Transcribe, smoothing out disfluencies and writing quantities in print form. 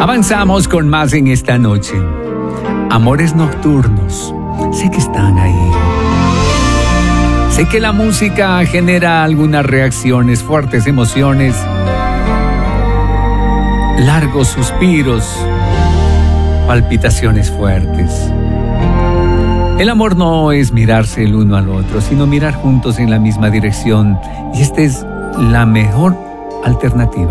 Avanzamos con más en esta noche. Amores nocturnos. Sé que están ahí. Sé que la música genera algunas reacciones, fuertes emociones, largos suspiros, palpitaciones fuertes. El amor no es mirarse el uno al otro, sino mirar juntos en la misma dirección. Y esta es la mejor alternativa.